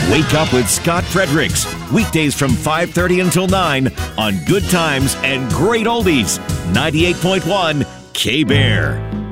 Wake up with Scott Fredericks. Weekdays from 5:30 until 9 on Good Times and Great Oldies. 98.1 K-Bear.